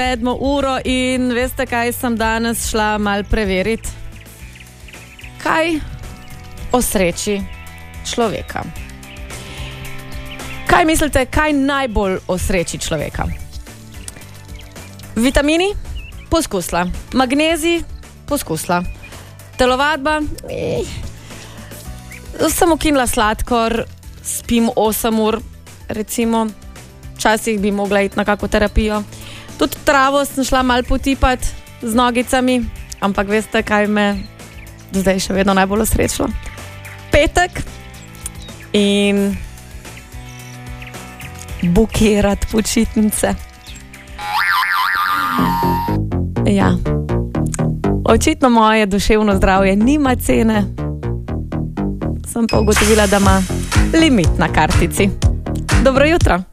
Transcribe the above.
7 uro in veste, kaj sem danes šla mal preveriti? Kaj osreči človeka? Kaj mislite, kaj najbolj osreči človeka? Vitamini? Poskusila. Magnezij? Poskusila. Telovadba? Sem ukinila sladkor, spim 8 ur, recimo. Včasih bi mogla iti na kako terapijo. Tudi travo sem šla mal potipati z nogicami, ampak veste, kaj me zdaj še vedno najbolj osrečilo? Petek in bukirati počitnice. Ja. Očitno moje duševno zdravje nima cene. Sem pa ugotovila, da ima limit na kartici. Dobro jutro.